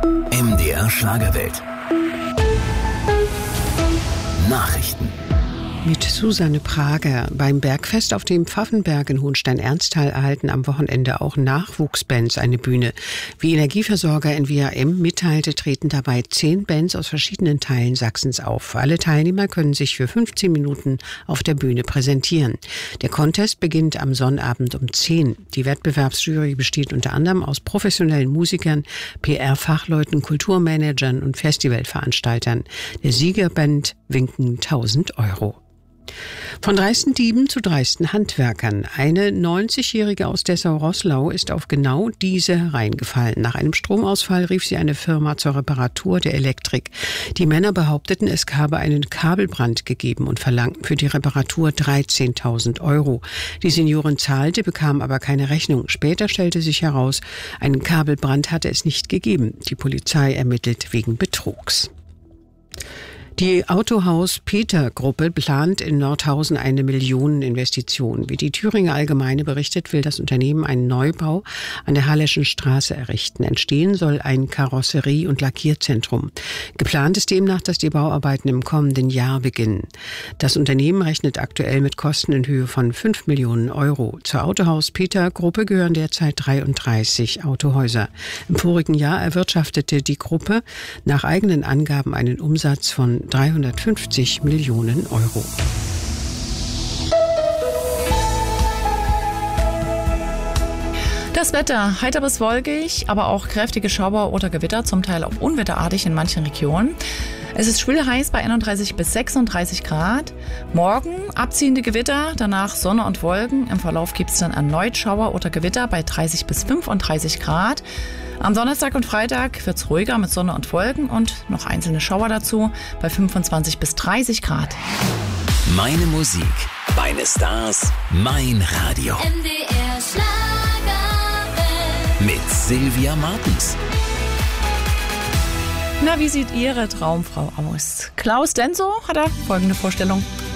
MDR Schlagerwelt. Nachrichten. Mit Susanne Prager. Beim Bergfest auf dem Pfaffenberg in Hohenstein-Ernsthal erhalten am Wochenende auch Nachwuchsbands eine Bühne. Wie Energieversorger NWAM mitteilte, treten dabei 10 Bands aus verschiedenen Teilen Sachsens auf. Alle Teilnehmer können sich für 15 Minuten auf der Bühne präsentieren. Der Contest beginnt am Sonnabend um 10. Die Wettbewerbsjury besteht unter anderem aus professionellen Musikern, PR-Fachleuten, Kulturmanagern und Festivalveranstaltern. Der Siegerband winken 1.000 €. Von dreisten Dieben zu dreisten Handwerkern. Eine 90-Jährige aus Dessau-Roßlau ist auf genau diese hereingefallen. Nach einem Stromausfall rief sie eine Firma zur Reparatur der Elektrik. Die Männer behaupteten, es habe einen Kabelbrand gegeben und verlangten für die Reparatur 13.000 €. Die Seniorin zahlte, bekam aber keine Rechnung. Später stellte sich heraus, einen Kabelbrand hatte es nicht gegeben. Die Polizei ermittelt wegen Betrugs. Die Autohaus-Peter-Gruppe plant in Nordhausen eine Millioneninvestition. Wie die Thüringer Allgemeine berichtet, will das Unternehmen einen Neubau an der Halleschen Straße errichten. Entstehen soll ein Karosserie- und Lackierzentrum. Geplant ist demnach, dass die Bauarbeiten im kommenden Jahr beginnen. Das Unternehmen rechnet aktuell mit Kosten in Höhe von 5 Millionen €. Zur Autohaus-Peter-Gruppe gehören derzeit 33 Autohäuser. Im vorigen Jahr erwirtschaftete die Gruppe nach eigenen Angaben einen Umsatz von 350 Millionen €. Das Wetter, heiter bis wolkig, aber auch kräftige Schauer oder Gewitter, zum Teil auch unwetterartig in manchen Regionen. Es ist schwül heiß bei 31 bis 36 Grad. Morgen abziehende Gewitter, danach Sonne und Wolken. Im Verlauf gibt es dann erneut Schauer oder Gewitter bei 30 bis 35 Grad. Am Donnerstag und Freitag wird es ruhiger mit Sonne und Wolken und noch einzelne Schauer dazu bei 25 bis 30 Grad. Meine Musik, meine Stars, mein Radio. MDR Schlagerwelt. Mit Sylvia Martens. Na, wie sieht Ihre Traumfrau aus? Klaus Denso hat folgende Vorstellung.